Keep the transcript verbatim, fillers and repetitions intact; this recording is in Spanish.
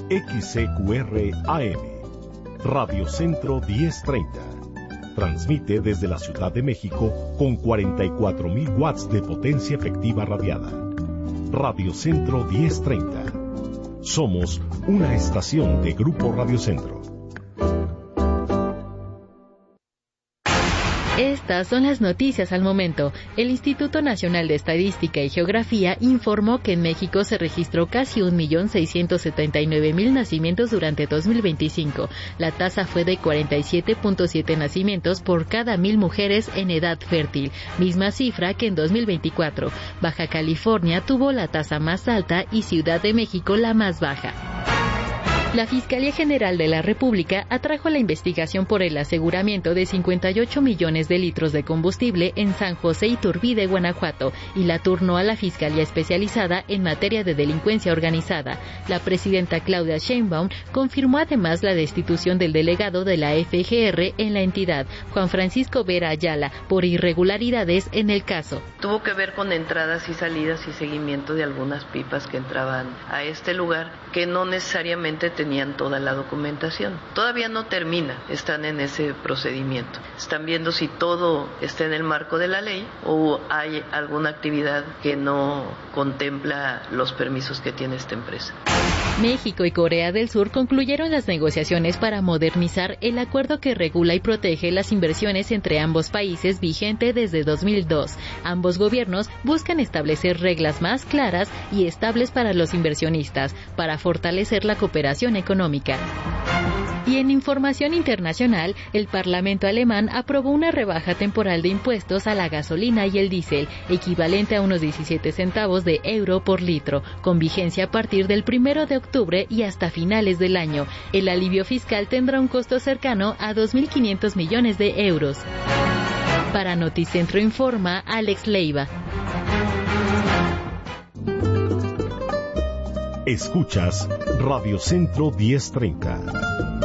X C Q R A M, Radio Centro diez treinta. Transmite desde la Ciudad de México con cuarenta y cuatro mil watts de potencia efectiva radiada. Radio Centro diez treinta. Somos una estación de Grupo Radio Centro. Estas son las noticias al momento. El Instituto Nacional de Estadística y Geografía informó que en México se registró casi un millón seiscientos setenta y nueve mil nacimientos durante dos mil veinticinco. La tasa fue de cuarenta y siete punto siete nacimientos por cada mil mujeres en edad fértil, misma cifra que en dos mil veinticuatro. Baja California tuvo la tasa más alta y Ciudad de México la más baja. La Fiscalía General de la República atrajo la investigación por el aseguramiento de cincuenta y ocho millones de litros de combustible en San José Iturbide, Guanajuato, y la turnó a la Fiscalía Especializada en materia de delincuencia organizada. La presidenta Claudia Sheinbaum confirmó además la destitución del delegado de la F G R en la entidad, Juan Francisco Vera Ayala, por irregularidades en el caso. Tuvo que ver con entradas y salidas y seguimiento de algunas pipas que entraban a este lugar, que no necesariamente tenían toda la documentación. Todavía no termina, están en ese procedimiento. Están viendo si todo está en el marco de la ley o hay alguna actividad que no contempla los permisos que tiene esta empresa. México y Corea del Sur concluyeron las negociaciones para modernizar el acuerdo que regula y protege las inversiones entre ambos países vigente desde dos mil dos. Ambos gobiernos buscan establecer reglas más claras y estables para los inversionistas, para fortalecer la cooperación económica. Y en información internacional, el Parlamento alemán aprobó una rebaja temporal de impuestos a la gasolina y el diésel, equivalente a unos diecisiete centavos de euro por litro, con vigencia a partir del primero de octubre y hasta finales del año. El alivio fiscal tendrá un costo cercano a dos mil quinientos millones de euros. Para Noticentro informa Alex Leiva. Escuchas Radio Centro diez treinta.